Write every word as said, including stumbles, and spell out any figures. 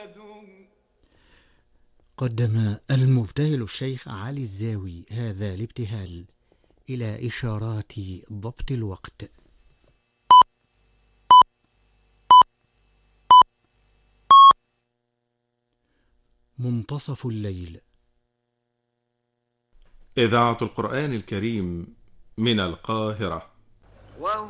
قدم المبتهل الشيخ علي الزاوي هذا الابتهال إلى إشارات ضبط الوقت. منتصف الليل. إذاعة القرآن الكريم من القاهرة.